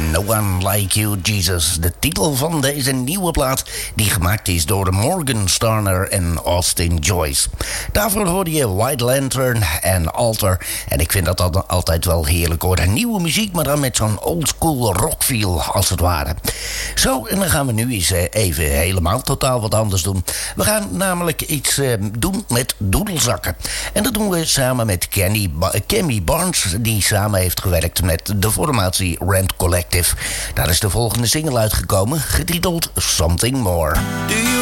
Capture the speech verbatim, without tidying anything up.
No One Like You, Jesus. De titel van deze nieuwe plaat die gemaakt is door Morgan Starner en Austin Joyce. Daarvoor hoorde je White Lantern en Alter. En ik vind dat dat altijd wel heerlijk hoor. Nieuwe muziek, maar dan met zo'n oldschool rockfeel als het ware. Zo, en dan gaan we nu eens even helemaal totaal wat anders doen. We gaan namelijk iets uh, doen met doedelzakken. En dat doen we samen met Kenny ba- Cammy Barnes, die samen heeft gewerkt met de formatie Rent Collective. Daar is de volgende single uitgekomen, getiteld Something More.